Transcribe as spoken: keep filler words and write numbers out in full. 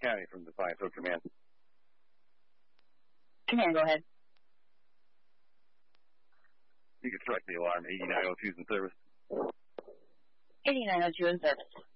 County from Defiance Road Command. Command, go ahead. You can strike the alarm. eighty-nine oh two is in service. eighty-nine oh two in service.